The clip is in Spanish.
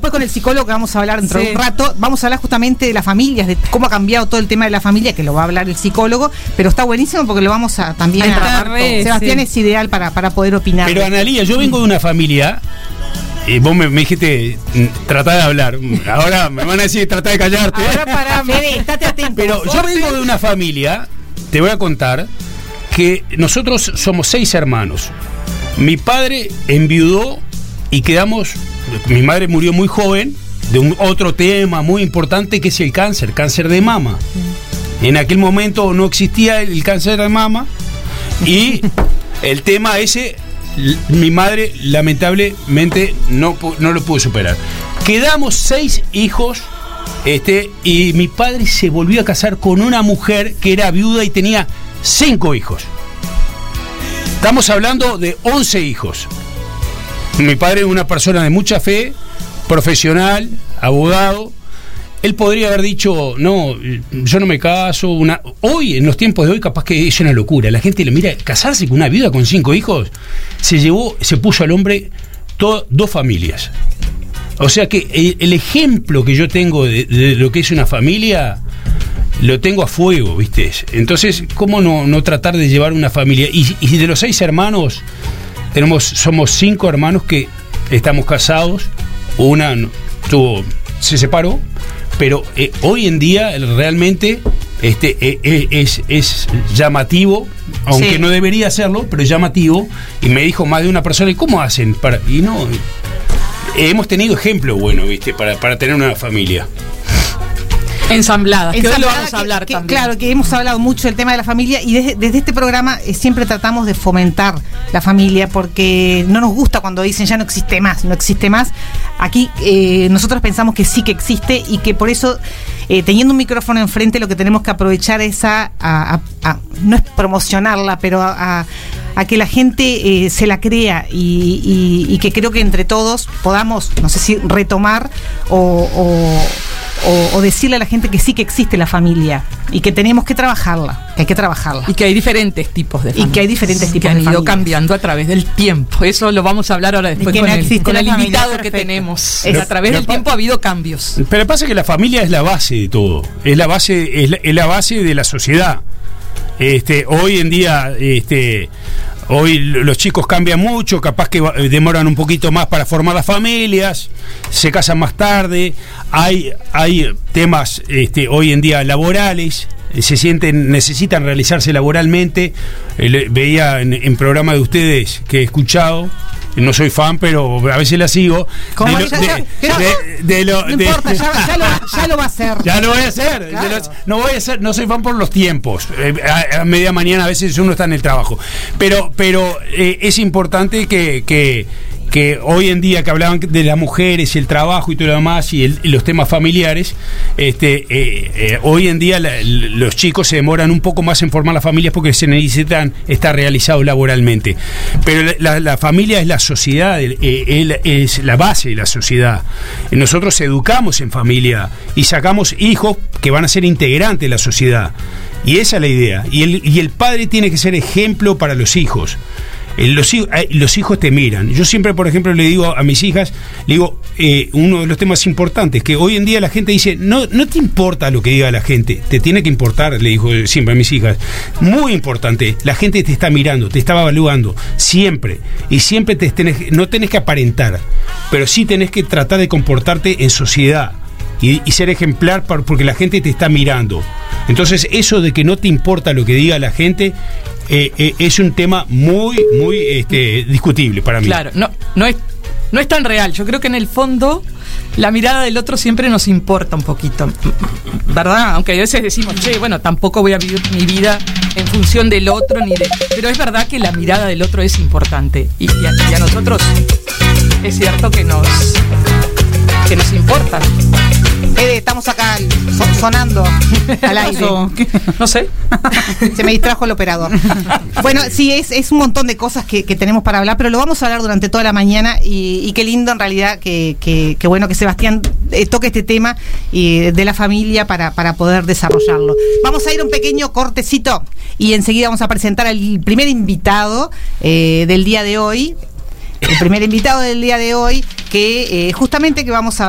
después con el psicólogo que vamos a hablar dentro de un rato, vamos a hablar justamente de las familias, de cómo ha cambiado todo el tema de la familia, que lo va a hablar el psicólogo, pero está buenísimo porque lo vamos a también Sebastián es ideal para poder opinar. Pero Analía, yo vengo de una familia, vos me dijiste, tratá de hablar, ahora me van a decir, tratá de callarte. Ahora pará, Fede, estate atento. Pero yo vengo de una familia, te voy a contar, que nosotros somos 6 hermanos. Mi padre enviudó y quedamos, mi madre murió muy joven, de un otro tema muy importante que es el cáncer de mama. En aquel momento no existía el cáncer de mama y el tema ese, mi madre lamentablemente no lo pudo superar. Quedamos 6 hijos, y mi padre se volvió a casar con una mujer que era viuda y tenía 5 hijos. Estamos hablando de 11 hijos. Mi padre es una persona de mucha fe, profesional, abogado. Él podría haber dicho, no, yo no me caso. Hoy, en los tiempos de hoy, capaz que es una locura. La gente le mira, casarse con una viuda con 5 hijos, se puso al hombre 2 familias. O sea que el ejemplo que yo tengo de lo que es una familia, lo tengo a fuego, ¿viste? Entonces, ¿cómo no tratar de llevar una familia? Y de los 6 hermanos, somos 5 hermanos que estamos casados. Una se separó, pero hoy en día realmente es llamativo, aunque no debería hacerlo, pero es llamativo. Y me dijo más de una persona, ¿y cómo hacen? Hemos tenido ejemplos buenos, ¿viste? Para tener una familia ensambladas, que hoy lo vamos a hablar también. Claro, que hemos hablado mucho del tema de la familia y desde este programa siempre tratamos de fomentar la familia, porque no nos gusta cuando dicen ya no existe más. Aquí nosotros pensamos que sí que existe y que por eso, teniendo un micrófono enfrente, lo que tenemos que aprovechar es no es promocionarla, pero a que la gente se la crea y que creo que entre todos podamos, no sé si retomar o decirle a la gente que sí que existe la familia y que tenemos que trabajarla, que hay que trabajarla. Y que hay diferentes tipos de familias. Y que hay diferentes tipos que de han ido familias. cambiando a través del tiempo. Eso lo vamos a hablar ahora después con el invitado que tenemos. A través del tiempo ha habido cambios. Pero pasa que la familia es la base de todo. Es la base de la sociedad. Hoy en día, hoy los chicos cambian mucho, capaz que demoran un poquito más para formar las familias, se casan más tarde, hay temas hoy en día laborales, necesitan realizarse laboralmente. Veía en programa de ustedes que he escuchado, no soy fan, pero a veces la sigo. No importa, ya lo va a hacer. Ya lo voy a hacer. Claro. No soy fan por los tiempos. A media mañana a veces uno está en el trabajo. Pero es importante que hoy en día, que hablaban de las mujeres y el trabajo y todo lo demás y los temas familiares, hoy en día los chicos se demoran un poco más en formar las familias porque se necesitan estar realizados laboralmente. Pero la familia es la sociedad, es la base de la sociedad. Nosotros educamos en familia y sacamos hijos que van a ser integrantes de la sociedad. Y esa es la idea. Y el padre tiene que ser ejemplo para los hijos. Los hijos te miran. Yo siempre, por ejemplo, le digo a mis hijas, uno de los temas importantes, que hoy en día la gente dice, no te importa lo que diga la gente, te tiene que importar, le digo siempre a mis hijas. Muy importante, la gente te está mirando, te está evaluando, siempre. Y siempre no tenés que aparentar, pero sí tenés que tratar de comportarte en sociedad y ser ejemplar porque la gente te está mirando. Entonces, eso de que no te importa lo que diga la gente es un tema muy discutible para mí. Claro, no es tan real. Yo creo que en el fondo la mirada del otro siempre nos importa un poquito, ¿verdad? Aunque a veces decimos, tampoco voy a vivir mi vida en función del otro, pero es verdad que la mirada del otro es importante y a nosotros es cierto que nos importa. Estamos acá sonando al aire. No sé. Se me distrajo el operador. Bueno, sí, es un montón de cosas que tenemos para hablar, pero lo vamos a hablar durante toda la mañana y qué lindo en realidad que bueno que Sebastián toque este tema de la familia para poder desarrollarlo. Vamos a ir a un pequeño cortecito y enseguida vamos a presentar al primer invitado del día de hoy. El primer invitado del día de hoy, que justamente que vamos a